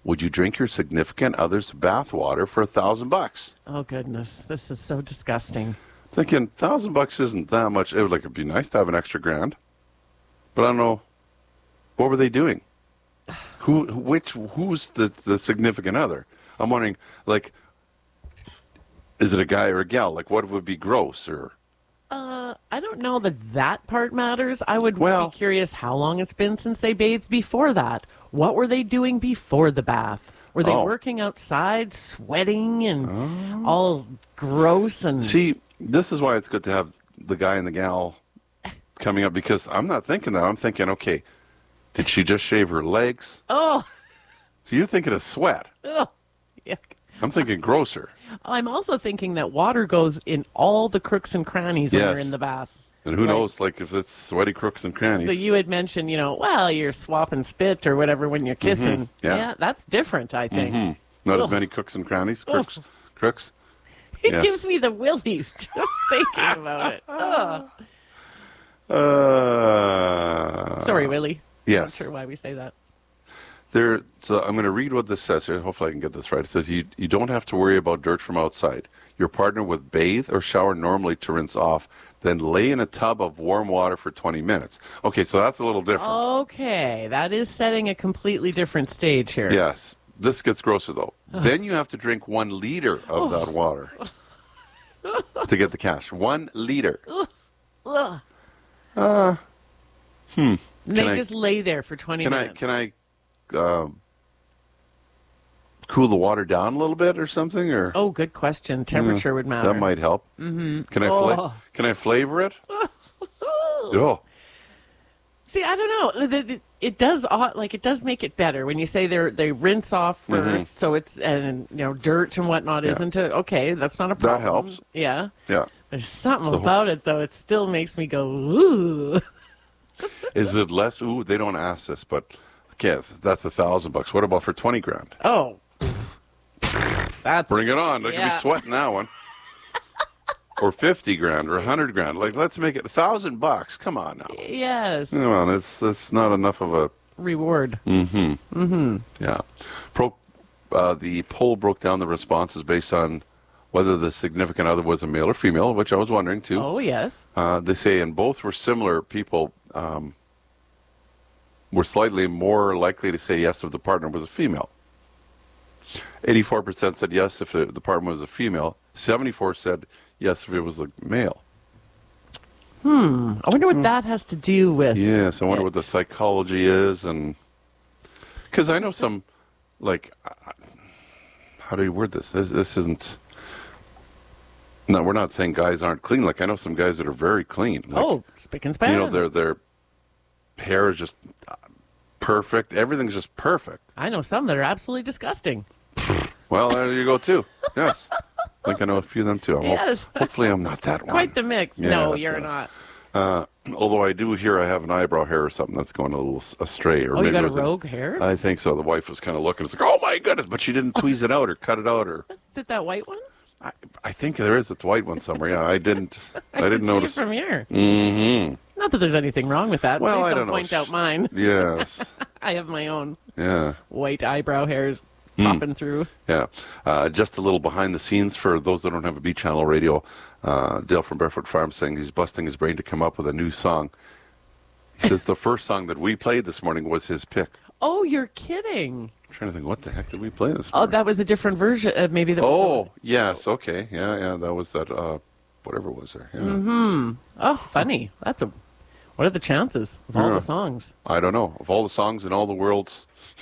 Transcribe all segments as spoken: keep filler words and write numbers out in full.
Would you drink your significant other's bathwater for a thousand bucks? Oh, goodness. This is so disgusting. Thinking, thousand bucks isn't that much. It would like, it'd be nice to have an extra grand. But I don't know. What were they doing? Who, which, who's the, the significant other? I'm wondering, like, is it a guy or a gal? Like, what would be gross or... Uh, I don't know that that part matters. I would Well- be curious how long it's been since they bathed before that. What were they doing before the bath? Were they Oh. working outside, sweating and all gross and... See, this is why it's good to have the guy and the gal coming up, because I'm not thinking that. I'm thinking, okay, did she just shave her legs? Oh, So you're thinking of sweat. oh, yuck. I'm thinking grosser. I'm also thinking that water goes in all the crooks and crannies when Yes. you're in the bath. And who Right. knows, like, if it's sweaty crooks and crannies. So you had mentioned, you know, well, you're swapping spit or whatever when you're kissing. Yeah. that's different, I think. Hmm. Not Ugh. as many cooks and crannies, crooks, crooks. It Yes. gives me the willies just thinking about it. Ugh. Uh, Sorry, Willie. yes. Not sure why we say that. There, so I'm going to read what this says here. Hopefully I can get this right. It says you, you don't have to worry about dirt from outside. Your partner would bathe or shower normally to rinse off, then lay in a tub of warm water for twenty minutes. Okay, so that's a little different. Okay, that is setting a completely different stage here. Yes. This gets grosser, though. Then you have to drink one liter of that water to get the cash. One liter. Ugh. Uh, hmm. They Can I- just lay there for twenty Can I, minutes. can I um, cool the water down a little bit or something? Or Oh, good question. Temperature would matter. that might help. Mm-hmm. Can I fla- Oh. can I flavor it? Oh, See, I don't know. It- It, it does au- like it does make it better when you say they they rinse off 1st so it's and you know dirt and whatnot Yeah. isn't it? Okay, that's not a problem. helps. Yeah. yeah. There's something So- about it though. It still makes me go ooh. Is it less? Ooh, they don't ask this, but okay, that's a thousand bucks. What about for twenty grand? Oh. That's Bring it on. They can Yeah. be sweating that one. Or fifty grand or a hundred grand. Like, let's make it a thousand bucks. Come on now. yes. Come on, it's it's not enough of a Reward. yeah. Pro, uh, the poll broke down the responses based on whether the significant other was a male or female, which I was wondering too. Oh yes. Uh, they say, and both were similar. People um, were slightly more likely to say yes if the partner was a female. eighty-four percent said yes if the, the partner was a female. seventy-four said yes if it was a male. I wonder what that has to do with. Yes, I wonder it. what the psychology is, and because I know some, like, uh, how do you word this? This, this isn't. No, we're not saying guys aren't clean. Like, I know some guys that are very clean. Like, Oh, spick and span. you know, their their hair is just uh, perfect. Everything's just perfect. I know some that are absolutely disgusting. Well, there you go too. Yes, I think I know a few of them too. I'm hope- Yes. hopefully, I'm not that one. Quite the mix. no, Yes, you're uh, not. Uh, although I do hear I have an eyebrow hair or something that's going a little s- astray. Or Oh, you maybe got it a was rogue hair? I think so. The wife was kind of looking. It's like, oh my goodness, but she didn't tweeze it out or cut it out, or Is it that white one? I, I think there is a white one somewhere. Yeah, I didn't. I, didn't can notice. See it from here. Mm-hmm. Not that there's anything wrong with that. Well, Please I don't don't know. point out mine. Yes. I have my own Yeah. white eyebrow hairs Hmm. popping through. Yeah. Uh, just a little behind the scenes for those that don't have a B Channel radio. Uh, Dale from Barefoot Farm saying he's busting his brain to come up with a new song. He says the first song that we played this morning was his pick. Oh, you're kidding. I'm trying to think, what the heck did we play this Oh, morning? that was a different version. Uh, maybe that was Oh, yes. Okay. Yeah, yeah. That was that, uh, whatever was there. Yeah. the- Oh, funny. That's a. What are the chances of all Yeah. the songs? I don't know. Of all the songs in all the worlds,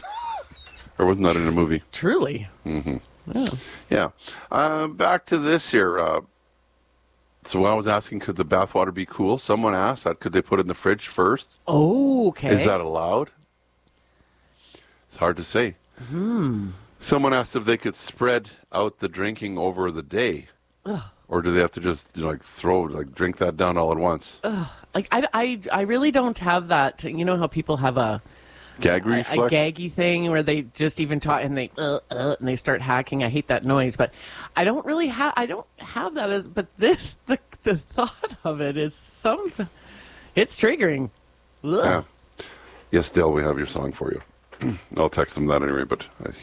or wasn't that in a movie? Truly. Mm-hmm. Yeah. Yeah. Uh, back to this here. Uh, so I was asking, could the bathwater be cool? Someone asked that. Could they put it in the fridge first? Oh, okay. Is that allowed? It's hard to say. Hmm. Someone asked if they could spread out the drinking over the day. Or do they have to just, you know, like throw, like drink that down all at once? like I, I, I really don't have that. You know how people have a Gag a, a reflex? gaggy thing where they just even talk and they uh, uh, and they start hacking. I hate that noise, but I don't really have. I don't have that as. But this, the the thought of it is some. It's triggering. Ugh. Yeah. Yes, Dale, we have your song for you. I'll text him that anyway, but uh,